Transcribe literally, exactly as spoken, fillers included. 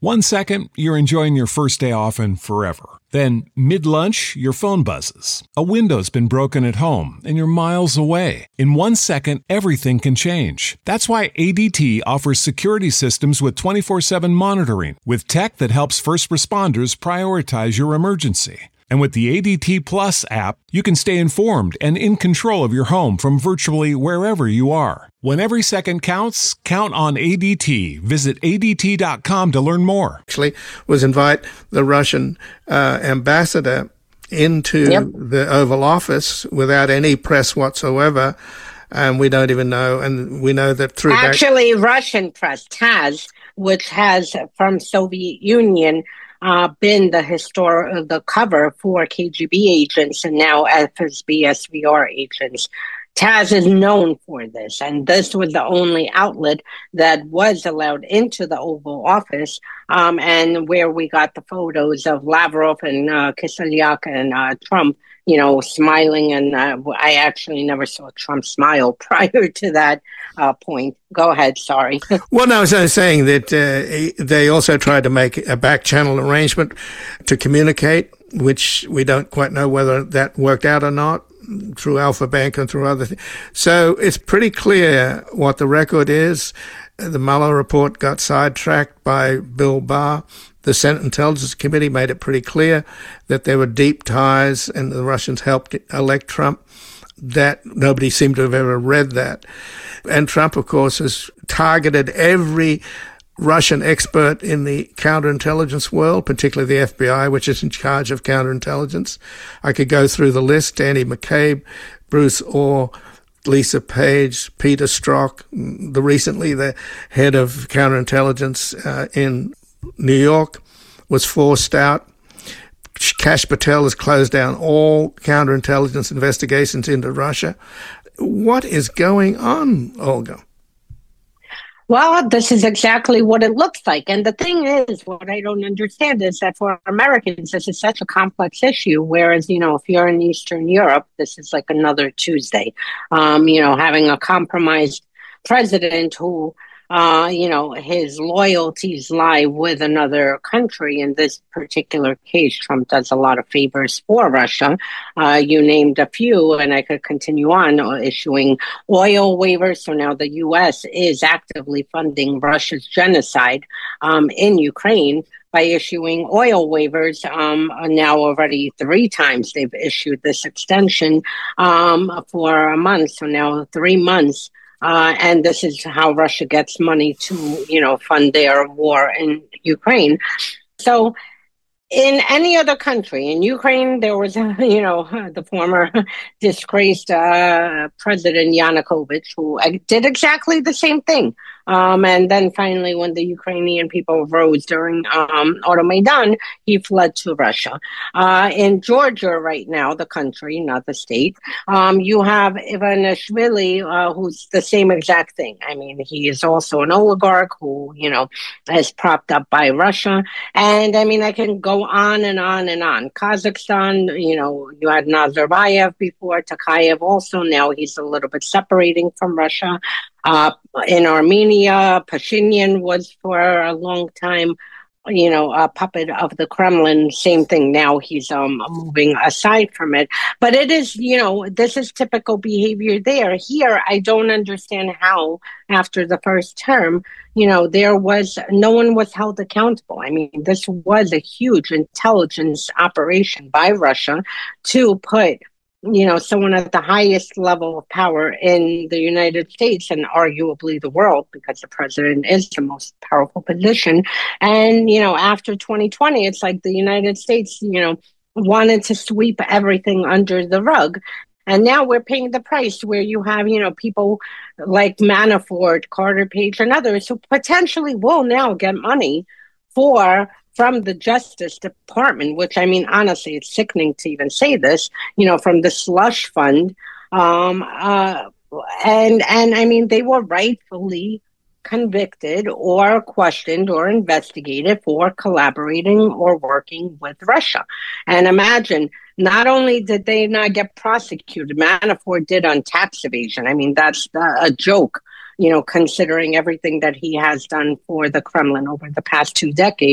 One second, you're enjoying your first day off and forever. Then, mid-lunch, your phone buzzes. A window's been broken at home and you're miles away. In one second, everything can change. That's why A D T offers security systems with twenty-four seven monitoring, with tech that helps first responders prioritize your emergency. And with the A D T Plus app, you can stay informed and in control of your home from virtually wherever you are. When every second counts, count on A D T. Visit A D T dot com to learn more. Actually, was invite the Russian uh, ambassador into yep. the Oval Office without any press whatsoever. And we don't even know. And we know that through Actually, back- Russian press, TASS, which has from Soviet Union Uh, been the histor- the cover for K G B agents and now F S B, S V R agents. TASS is known for this, and this was the only outlet that was allowed into the Oval Office, um, and where we got the photos of Lavrov and uh, Kislyak and uh, Trump, you know, smiling. And uh, I actually never saw Trump smile prior to that uh, point. Go ahead, sorry. Well, no, I was saying that uh, they also tried to make a back channel arrangement to communicate, which we don't quite know whether that worked out or not, through Alpha Bank and through other things. So it's pretty clear what the record is. The Mueller report got sidetracked by Bill Barr. The Senate Intelligence Committee made it pretty clear that there were deep ties and the Russians helped elect Trump. That nobody seemed to have ever read that. And Trump, of course, has targeted every Russian expert in the counterintelligence world, particularly the F B I, which is in charge of counterintelligence. I could go through the list: Andy McCabe, Bruce Orr, Lisa Page, Peter Strzok, the recently the head of counterintelligence uh, in New York was forced out. Kash Patel has closed down all counterintelligence investigations into Russia. What is going on, Olga? Well, this is exactly what it looks like. And the thing is, what I don't understand is that for Americans, this is such a complex issue. Whereas, you know, if you're in Eastern Europe, this is like another Tuesday. Um, you know, having a compromised president who, uh, you know, his loyalties lie with another country. In this particular case, Trump does a lot of favors for Russia. Uh, you named a few, and I could continue on uh, issuing oil waivers. So now the U S is actively funding Russia's genocide um, in Ukraine by issuing oil waivers. Um, now already three times they've issued this extension um, for a month. So now three months. Uh, and this is how Russia gets money to, you know, fund their war in Ukraine. So in any other country, in Ukraine, there was, uh, you know, the former disgraced uh, President Yanukovych, who did exactly the same thing. Um, and then finally, when the Ukrainian people rose during um, Euromaidan, he fled to Russia. Uh, in Georgia right now, the country, not the state, um, you have Ivanishvili, uh, who's the same exact thing. I mean, he is also an oligarch who, you know, is propped up by Russia. And I mean, I can go on and on and on. Kazakhstan, you know, you had Nazarbayev before, Tokayev also. Now he's a little bit separating from Russia. Uh, in Armenia, Pashinyan was for a long time, you know, a puppet of the Kremlin. Same thing. Now he's um, moving aside from it. But it is, you know, this is typical behavior there. Here, I don't understand how, after the first term, you know, there was, no one was held accountable. I mean, this was a huge intelligence operation by Russia to put, you know, someone at the highest level of power in the United States and arguably the world, because the president is the most powerful position. And, you know, after twenty twenty, it's like the United States, you know, wanted to sweep everything under the rug. And now we're paying the price where you have, you know, people like Manafort, Carter Page, and others who potentially will now get money for from the Justice Department, which, I mean, honestly, it's sickening to even say this, you know, from the slush fund. Um, uh, and, and I mean, they were rightfully convicted or questioned or investigated for collaborating or working with Russia. And imagine, not only did they not get prosecuted, Manafort did on tax evasion. I mean, that's a joke, you know, considering everything that he has done for the Kremlin over the past two decades.